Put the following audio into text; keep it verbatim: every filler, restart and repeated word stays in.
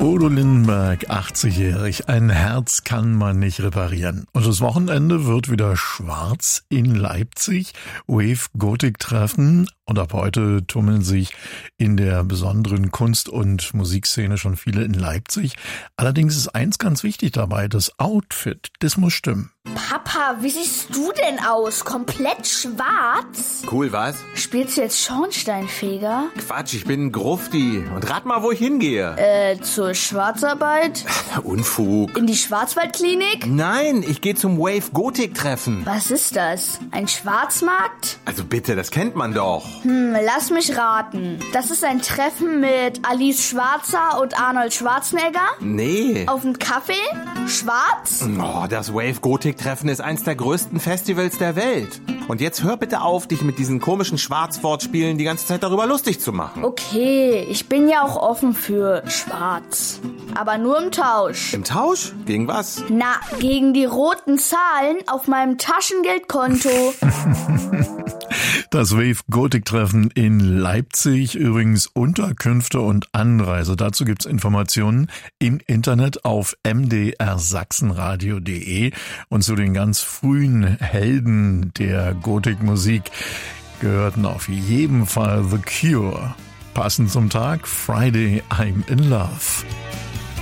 Bodo Lindenberg, achtzigjährig. Ein Herz kann man nicht reparieren. Und das Wochenende wird wieder schwarz in Leipzig. Wave Gothic Treffen. Und ab heute tummeln sich in der besonderen Kunst- und Musikszene schon viele in Leipzig. Allerdings ist eins ganz wichtig dabei, das Outfit. Das muss stimmen. Papa, wie siehst du denn aus? Komplett schwarz? Cool, was? Spielst du jetzt Schornsteinfeger? Quatsch, ich bin ein Grufti. Und rat mal, wo ich hingehe. Äh, zur Schwarzarbeit? Unfug. In die Schwarzwaldklinik? Nein, ich gehe zum Wave Gothic Treffen. Was ist das? Ein Schwarzmarkt? Also bitte, das kennt man doch. Hm, lass mich raten. Das ist ein Treffen mit Alice Schwarzer und Arnold Schwarzenegger? Nee. Auf dem Kaffee? Schwarz? Oh, das Wave Gothic Treffen ist eins der größten Festivals der Welt. Und jetzt hör bitte auf, dich mit diesen komischen Schwarzwortspielen die ganze Zeit darüber lustig zu machen. Okay, ich bin ja auch offen für schwarz. Aber nur im Tausch. Im Tausch? Gegen was? Na, gegen die roten Zahlen auf meinem Taschengeldkonto. Das Wave Gothic Treffen in Leipzig, übrigens Unterkünfte und Anreise. Dazu gibt's Informationen im Internet auf m d r sachsenradio punkt d e. Und zu den ganz frühen Helden der Gothic-Musik gehörten auf jeden Fall The Cure. Passend zum Tag Friday I'm in Love.